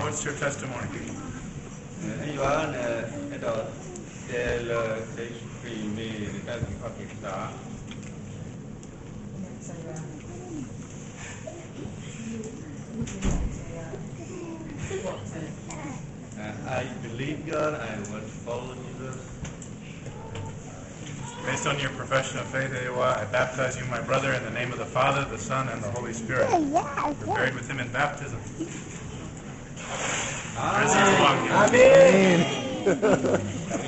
what's your testimony? I believe God. I want to follow Jesus. Based on your profession of faith, I baptize you, my brother, in the name of the Father, the Son, and the Holy Spirit. You're buried with him in baptism. Risen among you. Amen.